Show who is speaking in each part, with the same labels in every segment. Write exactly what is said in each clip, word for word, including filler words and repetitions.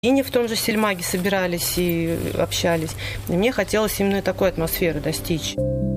Speaker 1: И не в том же Сельмаге собирались и общались. И мне хотелось именно такой атмосферы достичь.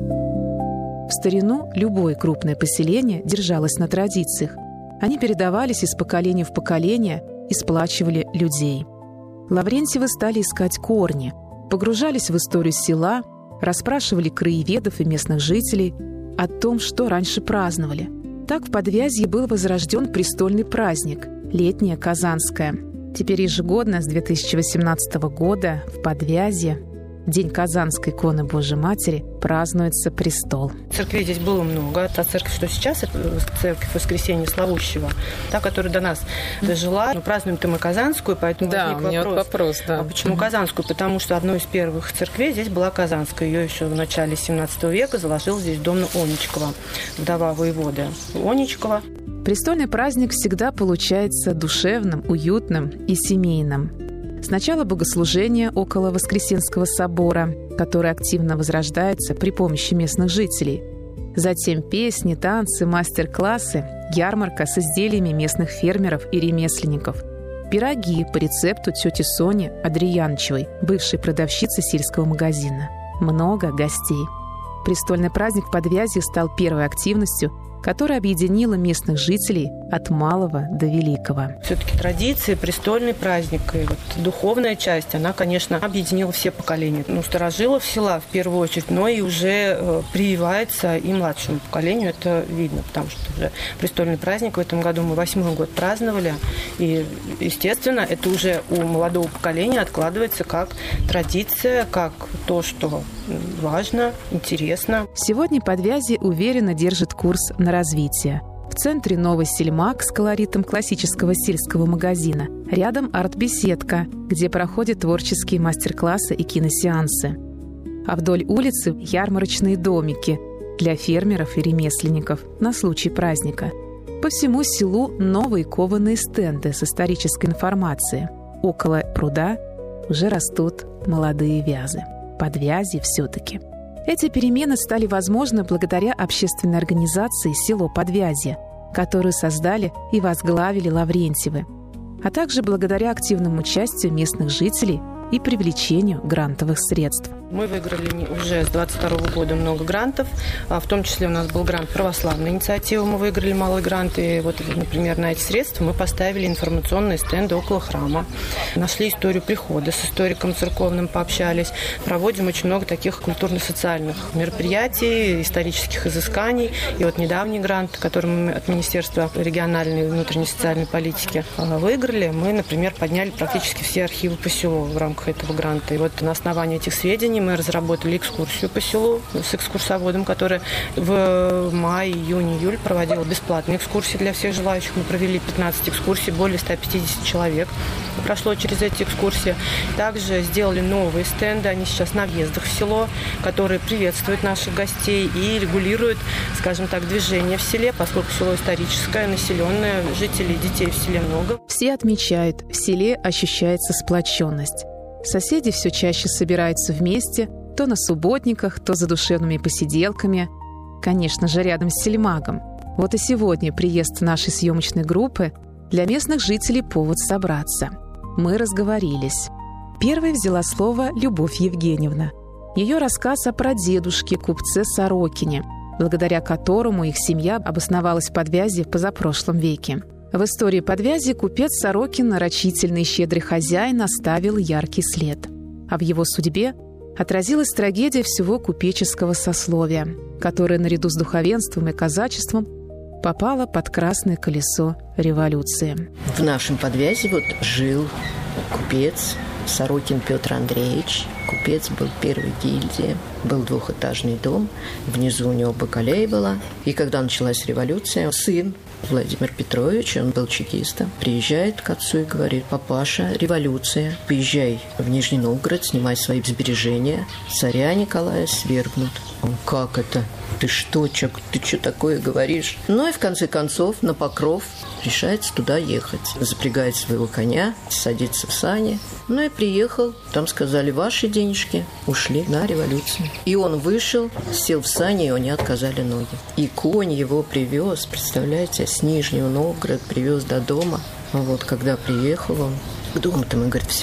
Speaker 2: В старину любое крупное поселение держалось на традициях. Они передавались из поколения в поколение и сплачивали людей. Лаврентьевы стали искать корни, погружались в историю села, расспрашивали краеведов и местных жителей о том, что раньше праздновали. Так в Подвязье был возрожден престольный праздник – Летняя Казанская. Теперь ежегодно с две тысячи восемнадцатого года в Подвязье, День Казанской иконы Божией Матери, празднуется престол.
Speaker 1: Церквей здесь было много. Та церковь, что сейчас, это церковь Воскресения Славущего, та, которая до нас дожила. Мы празднуем-то мы Казанскую, поэтому
Speaker 3: да,
Speaker 1: возник
Speaker 3: у меня
Speaker 1: вопрос.
Speaker 3: вопрос да.
Speaker 1: А почему Казанскую? Потому что одной из первых церквей здесь была Казанская. Ее еще в начале семнадцатого века заложил здесь Домна Оничкова, вдова воеводы Оничкова.
Speaker 2: Престольный праздник всегда получается душевным, уютным и семейным. Сначала богослужение около Воскресенского собора, которое активно возрождается при помощи местных жителей. Затем песни, танцы, мастер-классы, ярмарка с изделиями местных фермеров и ремесленников. Пироги по рецепту тети Сони Адриянчевой, бывшей продавщицы сельского магазина. Много гостей. Престольный праздник в Подвязье стал первой активностью, которая объединила местных жителей от малого до великого.
Speaker 1: Все-таки традиции, престольный праздник и вот духовная часть, она, конечно, объединила все поколения. Ну, старожилов села в первую очередь, но и уже э, прививается и младшему поколению, это видно, потому что уже престольный праздник в этом году мы восьмой год праздновали, и, естественно, это уже у молодого поколения откладывается как традиция, как то, что важно, интересно.
Speaker 2: Сегодня Подвязье уверенно держит курс на развитие. В центре новый сельмаг с колоритом классического сельского магазина. Рядом арт-беседка, где проходят творческие мастер-классы и киносеансы. А вдоль улицы ярмарочные домики для фермеров и ремесленников на случай праздника. По всему селу новые кованые стенды с исторической информацией. Около пруда уже растут молодые вязы. Подвязье все-таки. Эти перемены стали возможны благодаря общественной организации «Село Подвязье», которую создали и возглавили Лаврентьевы, а также благодаря активному участию местных жителей и привлечению грантовых средств.
Speaker 1: Мы выиграли уже с двадцать второго года много грантов, в том числе у нас был грант православной инициативы, мы выиграли малый грант, и вот, например, на эти средства мы поставили информационные стенды около храма, нашли историю прихода, с историком церковным пообщались, проводим очень много таких культурно-социальных мероприятий, исторических изысканий, и вот недавний грант, который мы от Министерства региональной и внутренней социальной политики выиграли, мы, например, подняли практически все архивы по селу в рамках этого гранта, и вот на основании этих сведений мы разработали экскурсию по селу с экскурсоводом, который в мае, июне, июль проводил бесплатные экскурсии для всех желающих. Мы провели пятнадцать экскурсий, более ста пятидесяти человек прошло через эти экскурсии. Также сделали новые стенды, они сейчас на въездах в село, которые приветствуют наших гостей и регулируют, скажем так, движение в селе, поскольку село историческое, населенное, жителей, детей в селе много.
Speaker 2: Все отмечают, в селе ощущается сплоченность. Соседи все чаще собираются вместе, то на субботниках, то за душевными посиделками. Конечно же, рядом с сельмагом. Вот и сегодня приезд нашей съемочной группы для местных жителей повод собраться. Мы разговорились. Первой взяла слово Любовь Евгеньевна. Ее рассказ о прадедушке, купце Сорокине, благодаря которому их семья обосновалась в Подвязье в позапрошлом веке. В истории Подвязья купец Сорокин, рачительный и щедрый хозяин, оставил яркий след. А в его судьбе отразилась трагедия всего купеческого сословия, которое наряду с духовенством и казачеством попало под красное колесо революции.
Speaker 4: В нашем Подвязье вот жил купец Сорокин Петр Андреевич. Купец был первой гильдии. Был двухэтажный дом. Внизу у него бакалея была. И когда началась революция, сын Владимир Петрович, он был чекистом, приезжает к отцу и говорит: папаша, революция, поезжай в Нижний Новгород, снимай свои сбережения, царя Николая свергнут. Он: как это? Ты что, чё, ты что такое говоришь? Ну и в конце концов на Покров решается туда ехать. Запрягает своего коня, садится в сани. Ну и приехал. Там сказали: ваши денежки ушли на революцию. И он вышел, сел в сани, и его не отказали ноги. И конь его привез, представляете, с Нижнего Новгорода привез до дома. Вот, когда приехал он к дому-то, мы, говорит,